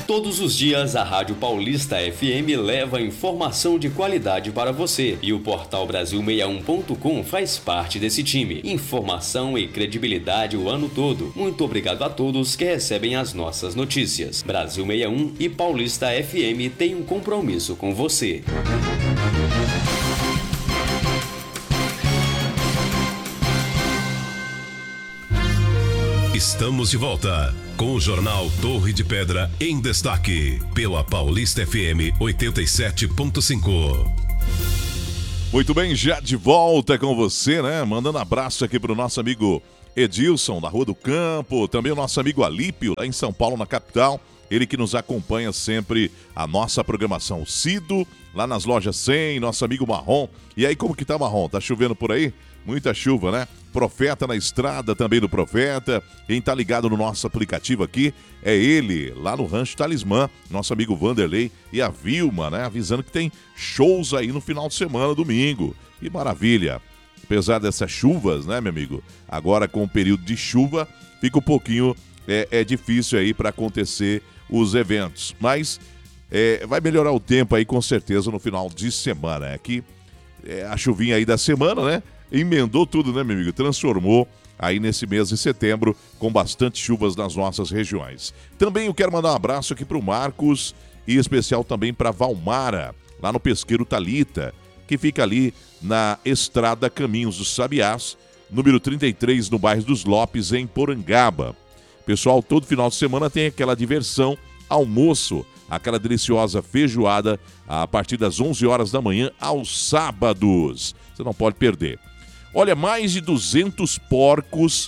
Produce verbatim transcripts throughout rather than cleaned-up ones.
Todos os dias, a Rádio Paulista F M leva informação de qualidade para você. E o portal Brasil sessenta e um ponto com faz parte desse time. Informação e credibilidade o ano todo. Muito obrigado a todos que recebem as nossas notícias. Brasil sessenta e um e Paulista F M têm um compromisso com você. Estamos de volta com o Jornal Torre de Pedra em destaque pela Paulista F M oitenta e sete ponto cinco. Muito bem, já de volta com você, né? Mandando abraço aqui pro nosso amigo Edilson, da Rua do Campo, também o nosso amigo Alípio, lá em São Paulo, na capital. Ele que nos acompanha sempre a nossa programação. O Cido, lá nas lojas cem, nosso amigo Marrom. E aí, como que tá, Marrom? Tá chovendo por aí? Muita chuva, né? Profeta na estrada, também do Profeta. Quem tá ligado no nosso aplicativo aqui é ele, lá no Rancho Talismã, nosso amigo Vanderlei e a Vilma, né? Avisando que tem shows aí no final de semana, domingo. Que maravilha! Apesar dessas chuvas, né, meu amigo? Agora com o período de chuva, fica um pouquinho é, é difícil aí para acontecer os eventos. Mas é, vai melhorar o tempo aí com certeza no final de semana. Aqui é, a chuvinha aí da semana, né? Emendou tudo, né, meu amigo? Transformou aí nesse mês de setembro com bastante chuvas nas nossas regiões. Também eu quero mandar um abraço aqui pro Marcos e especial também para Valmara, lá no Pesqueiro Talita, que fica ali na Estrada Caminhos dos Sabiás, número trinta e três, no bairro dos Lopes, em Porangaba. Pessoal, todo final de semana tem aquela diversão, almoço, aquela deliciosa feijoada a partir das onze horas da manhã aos sábados. Você não pode perder. Olha, mais de duzentos porcos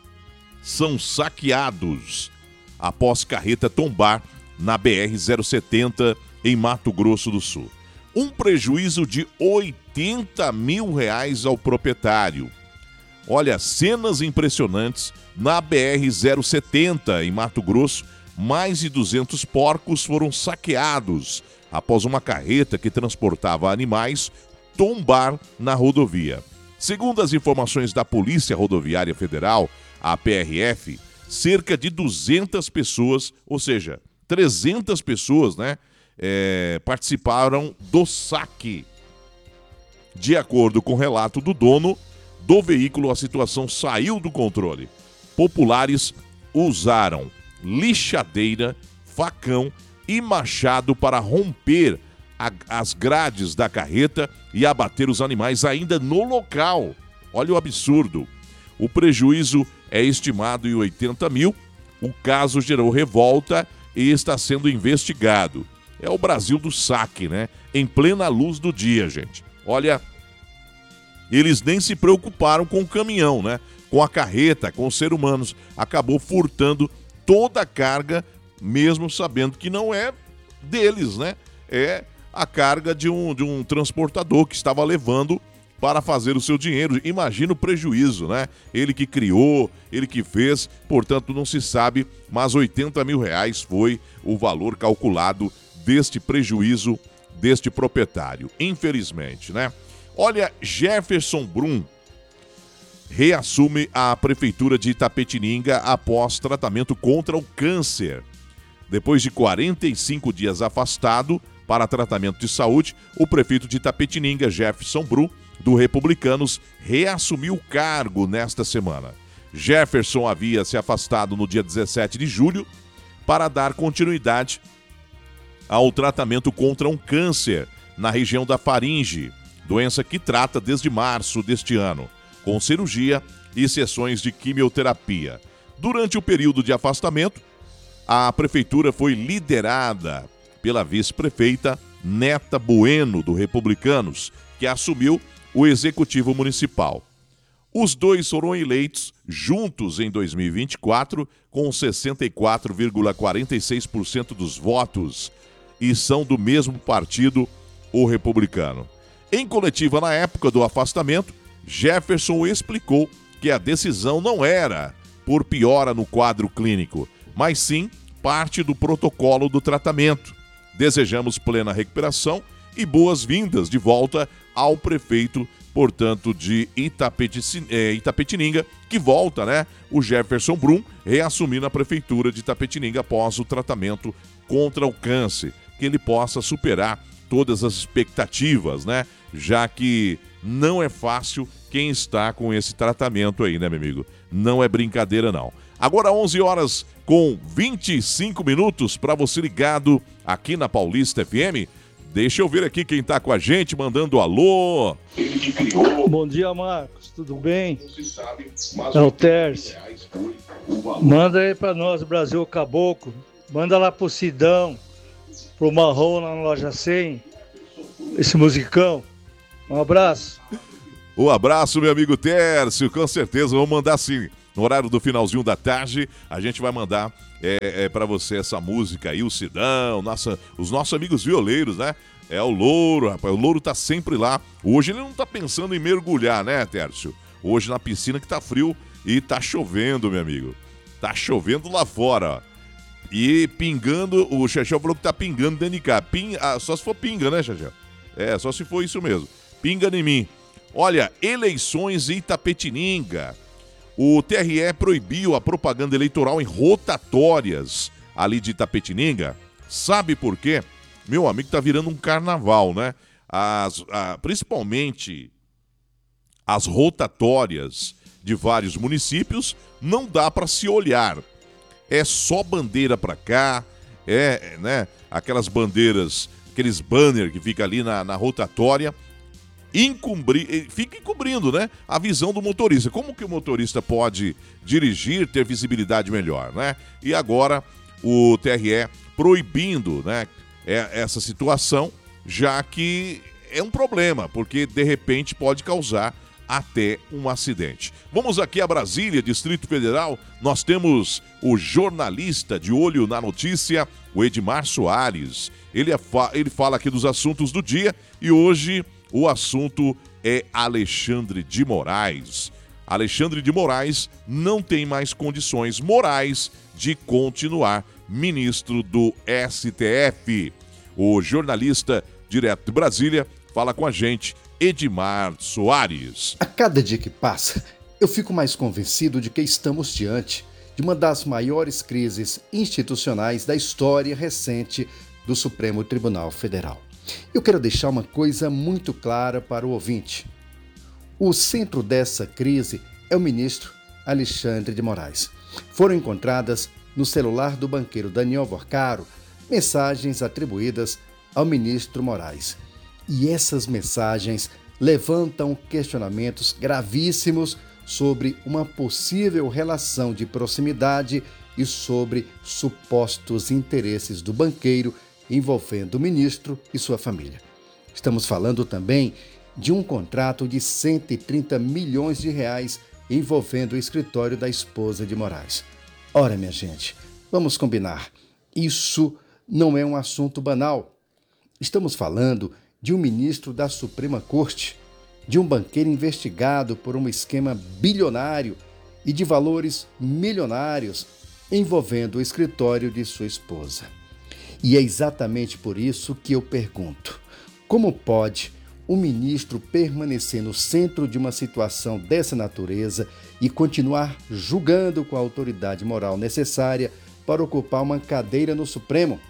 são saqueados após carreta tombar na B R zero setenta em Mato Grosso do Sul. Um prejuízo de oitenta mil reais ao proprietário. Olha, cenas impressionantes na B R zero setenta em Mato Grosso. Mais de duzentos porcos foram saqueados após uma carreta que transportava animais tombar na rodovia. Segundo as informações da Polícia Rodoviária Federal, a P R F, cerca de duzentas pessoas, ou seja, trezentas pessoas, né, é, participaram do saque. De acordo com o relato do dono do veículo, a situação saiu do controle. Populares usaram lixadeira, facão e machado para romper a, as grades da carreta e abater os animais ainda no local. Olha o absurdo. O prejuízo é estimado em oitenta mil. O caso gerou revolta e está sendo investigado. É o Brasil do saque, né? Em plena luz do dia, gente. Olha, eles nem se preocuparam com o caminhão, né? Com a carreta, com os seres humanos. Acabou furtando toda a carga, mesmo sabendo que não é deles, né? É a carga de um, de um transportador que estava levando para fazer o seu dinheiro. Imagina o prejuízo, né? Ele que criou, ele que fez, portanto não se sabe, mas oitenta mil reais foi o valor calculado deste prejuízo deste proprietário, infelizmente, né? Olha, Jefferson Brum reassume a prefeitura de Itapetininga após tratamento contra o câncer. Depois de quarenta e cinco dias afastado para tratamento de saúde, o prefeito de Itapetininga, Jefferson Brum, do Republicanos, reassumiu o cargo nesta semana. Jefferson havia se afastado no dia dezessete de julho para dar continuidade ao tratamento contra um câncer na região da faringe, doença que trata desde março deste ano, com cirurgia e sessões de quimioterapia. Durante o período de afastamento, a prefeitura foi liderada pela vice-prefeita Neta Bueno, do Republicanos, que assumiu o executivo municipal. Os dois foram eleitos juntos em dois mil e vinte e quatro, com sessenta e quatro vírgula quarenta e seis por cento dos votos, e são do mesmo partido, o Republicano. Em coletiva na época do afastamento, Jefferson explicou que a decisão não era por piora no quadro clínico, mas sim parte do protocolo do tratamento. Desejamos plena recuperação e boas-vindas de volta ao prefeito, portanto, de Itapeti, é, Itapetininga, que volta, né? O Jefferson Brum, reassumindo a prefeitura de Itapetininga após o tratamento contra o câncer, que ele possa superar todas as expectativas, né? Já que não é fácil quem está com esse tratamento aí, né, meu amigo? Não é brincadeira, não. Agora onze horas com vinte e cinco minutos para você ligado aqui na Paulista F M. Deixa eu ver aqui quem tá com a gente, mandando alô. Bom dia, Marcos. Tudo bem? É o Tércio. Manda aí pra nós, Brasil Caboclo. Manda lá pro Sidão, pro Marrom lá na loja cem. Esse musicão. Um abraço. Um abraço, meu amigo Tércio. Com certeza, vamos mandar sim. No horário do finalzinho da tarde, a gente vai mandar é, é, para você essa música aí, o Sidão, nossa, os nossos amigos violeiros, né? É o Louro, rapaz, o Louro tá sempre lá. Hoje ele não tá pensando em mergulhar, né, Tércio? Hoje na piscina que tá frio e tá chovendo, meu amigo. Tá chovendo lá fora, ó. E pingando, o Xaxé falou que tá pingando dentro de cá. Ping, ah, só se for pinga, né, Xaxé? É, só se for isso mesmo. Pinga em mim. Olha, eleições em Itapetininga. O T R E proibiu a propaganda eleitoral em rotatórias ali de Itapetininga. Sabe por quê? Meu amigo, tá virando um carnaval, né? As, a, principalmente as rotatórias de vários municípios, não dá para se olhar. É só bandeira para cá, é, né? Aquelas bandeiras, aqueles banners que fica ali na, na rotatória. Encobri... fica encobrindo, né, a visão do motorista. Como que o motorista pode dirigir, ter visibilidade melhor, né? E agora o T R E proibindo, né, essa situação, já que é um problema, porque de repente pode causar até um acidente. Vamos aqui a Brasília, Distrito Federal. Nós temos o jornalista de olho na notícia, o Edmar Soares. Ele, é fa... ele fala aqui dos assuntos do dia e hoje o assunto é Alexandre de Moraes. Alexandre de Moraes não tem mais condições morais de continuar ministro do S T F. O jornalista direto de Brasília fala com a gente, Edmar Soares. A cada dia que passa, eu fico mais convencido de que estamos diante de uma das maiores crises institucionais da história recente do Supremo Tribunal Federal. Eu quero deixar uma coisa muito clara para o ouvinte. O centro dessa crise é o ministro Alexandre de Moraes. Foram encontradas no celular do banqueiro Daniel Vorcaro mensagens atribuídas ao ministro Moraes. E essas mensagens levantam questionamentos gravíssimos sobre uma possível relação de proximidade e sobre supostos interesses do banqueiro envolvendo o ministro e sua família. Estamos falando também de um contrato de cento e trinta milhões de reais envolvendo o escritório da esposa de Moraes. Ora, minha gente, vamos combinar. Isso não é um assunto banal. Estamos falando de um ministro da Suprema Corte, de um banqueiro investigado por um esquema bilionário e de valores milionários envolvendo o escritório de sua esposa. E é exatamente por isso que eu pergunto: como pode um ministro permanecer no centro de uma situação dessa natureza e continuar julgando com a autoridade moral necessária para ocupar uma cadeira no Supremo?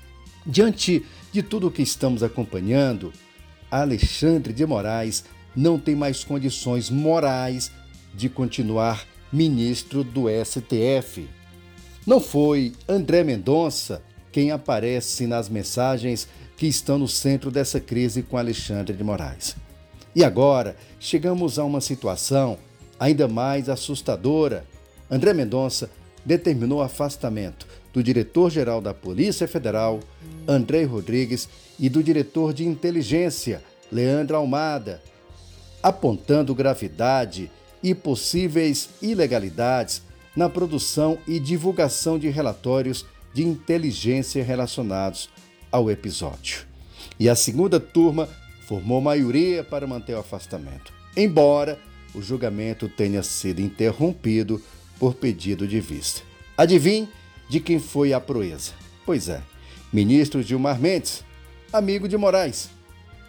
Diante de tudo o que estamos acompanhando, Alexandre de Moraes não tem mais condições morais de continuar ministro do S T F. Não foi André Mendonça quem aparece nas mensagens que estão no centro dessa crise com Alexandre de Moraes. E agora, chegamos a uma situação ainda mais assustadora. André Mendonça determinou o afastamento do diretor-geral da Polícia Federal, André Rodrigues, e do diretor de inteligência, Leandro Almada, apontando gravidade e possíveis ilegalidades na produção e divulgação de relatórios de inteligência relacionados ao episódio. E a segunda turma formou maioria para manter o afastamento, embora o julgamento tenha sido interrompido por pedido de vista. Adivinhe de quem foi a proeza? Pois é, ministro Gilmar Mendes, amigo de Moraes.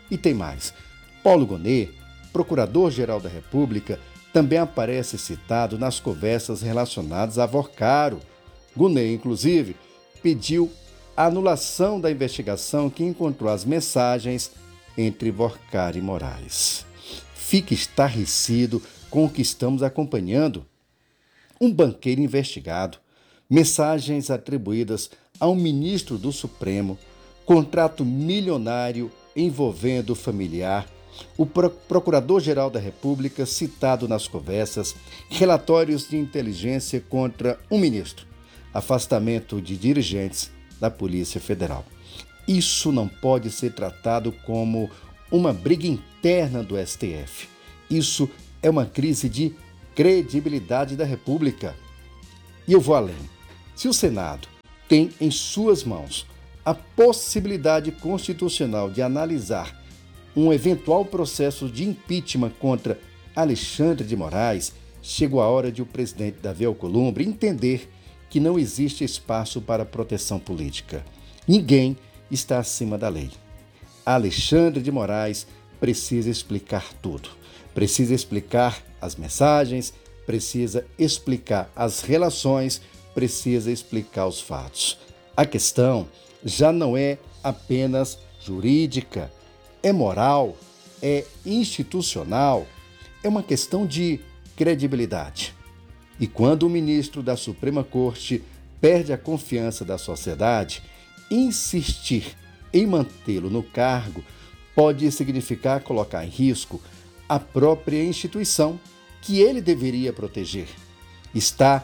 E tem mais. Paulo Gonet, procurador-geral da República, também aparece citado nas conversas relacionadas a Vorcaro. Gonet, inclusive, pediu a anulação da investigação que encontrou as mensagens entre Vorcaro e Moraes. Fique estarrecido com o que estamos acompanhando. Um banqueiro investigado, mensagens atribuídas a um ministro do Supremo, contrato milionário envolvendo o familiar, o Procurador-Geral da República citado nas conversas, relatórios de inteligência contra um ministro, afastamento de dirigentes da Polícia Federal. Isso não pode ser tratado como uma briga interna do S T F. Isso é uma crise de credibilidade da República. E eu vou além. Se o Senado tem em suas mãos a possibilidade constitucional de analisar um eventual processo de impeachment contra Alexandre de Moraes, chegou a hora de o presidente Davi Alcolumbre entender que não existe espaço para proteção política. Ninguém está acima da lei. Alexandre de Moraes precisa explicar tudo. Precisa explicar as mensagens, precisa explicar as relações, precisa explicar os fatos. A questão já não é apenas jurídica, é moral, é institucional, é uma questão de credibilidade. E quando o ministro da Suprema Corte perde a confiança da sociedade, insistir em mantê-lo no cargo pode significar colocar em risco a própria instituição que ele deveria proteger. Está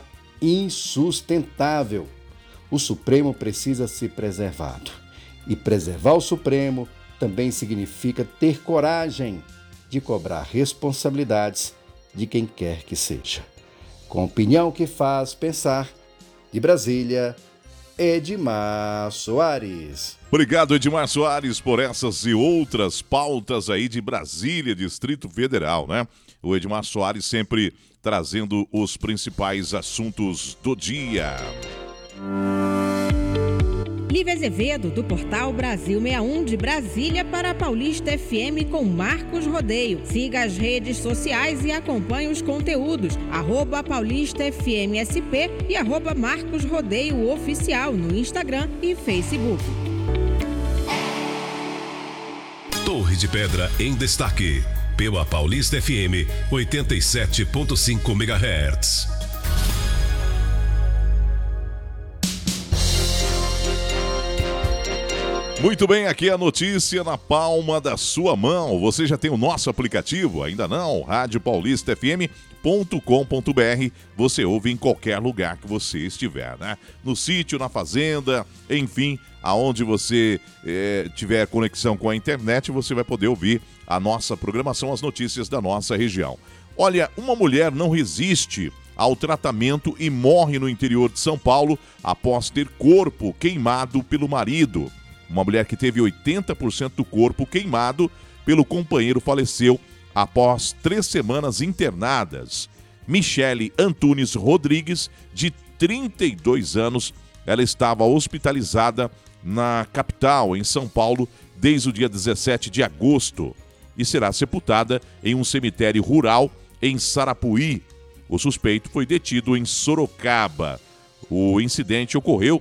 insustentável. O Supremo precisa ser preservado. E preservar o Supremo também significa ter coragem de cobrar responsabilidades de quem quer que seja. Com opinião que faz pensar, de Brasília, Edmar Soares. Obrigado, Edmar Soares, por essas e outras pautas aí de Brasília, Distrito Federal, né? O Edmar Soares sempre trazendo os principais assuntos do dia. Lívia Azevedo, do portal Brasil sessenta e um de Brasília para a Paulista F M com Marcos Rodeio. Siga as redes sociais e acompanhe os conteúdos. Arroba Paulista F M S P e arroba Marcos Rodeio Oficial no Instagram e Facebook. Torre de Pedra em destaque. Pela Paulista F M oitenta e sete ponto cinco megahertz. Muito bem, aqui é a notícia na palma da sua mão. Você já tem o nosso aplicativo? Ainda não? rádio paulista f m ponto com ponto b r. Você ouve em qualquer lugar que você estiver, né? No sítio, na fazenda, enfim, aonde você é, tiver conexão com a internet, você vai poder ouvir a nossa programação, as notícias da nossa região. Olha, uma mulher não resiste ao tratamento e morre no interior de São Paulo após ter corpo queimado pelo marido. Uma mulher que teve oitenta por cento do corpo queimado pelo companheiro faleceu após três semanas internadas. Michele Antunes Rodrigues, de trinta e dois anos, ela estava hospitalizada na capital, em São Paulo, desde o dia dezessete de agosto e será sepultada em um cemitério rural em Sarapuí. O suspeito foi detido em Sorocaba. O incidente ocorreu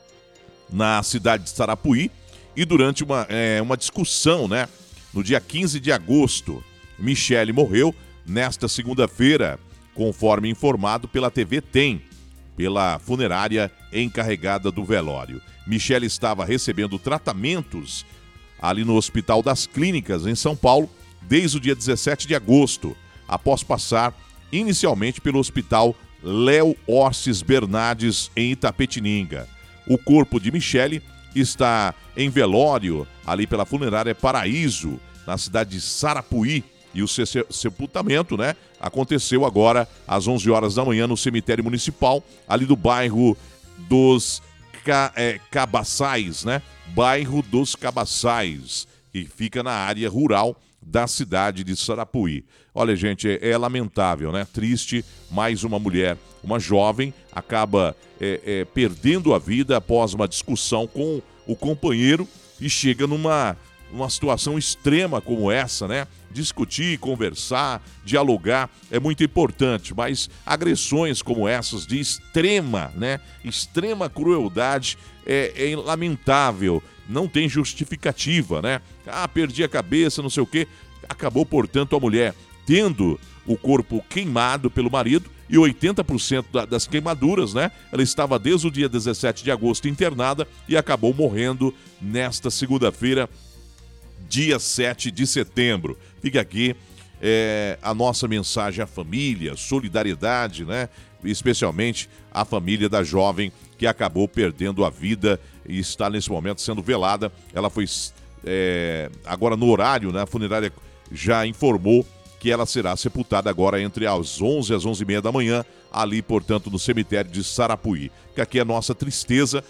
na cidade de Sarapuí e durante uma, é, uma discussão, né? No dia quinze de agosto, Michele morreu nesta segunda-feira, conforme informado pela T V Tem, pela funerária encarregada do velório. Michele estava recebendo tratamentos ali no Hospital das Clínicas, em São Paulo, desde o dia dezessete de agosto, após passar inicialmente pelo Hospital Léo Orsis Bernardes, em Itapetininga. O corpo de Michele está em velório ali pela funerária Paraíso, na cidade de Sarapuí. E o sepultamento, né, aconteceu agora às onze horas da manhã no cemitério municipal, ali do bairro dos Ca, é, Cabaçais, né? Bairro dos Cabaçais, que fica na área rural da cidade de Sarapuí. Olha, gente, é, é lamentável, né? Triste, mais uma mulher, uma jovem, acaba é, é, perdendo a vida após uma discussão com o companheiro e chega numa, uma situação extrema como essa, né? Discutir, conversar, dialogar é muito importante, mas agressões como essas de extrema, né? Extrema crueldade é, é lamentável, não tem justificativa, né? Ah, perdi a cabeça, não sei o quê. Acabou, portanto, a mulher tendo o corpo queimado pelo marido e oitenta por cento da, das queimaduras, né? Ela estava desde o dia dezessete de agosto internada e acabou morrendo nesta segunda-feira, dia sete de setembro. Fica aqui é, a nossa mensagem à família, solidariedade, né? Especialmente a família da jovem que acabou perdendo a vida e está nesse momento sendo velada. Ela foi é, agora no horário, né? A funerária já informou que ela será sepultada agora entre as onze e as onze e meia da manhã, ali, portanto, no cemitério de Sarapuí. Que aqui é a nossa tristeza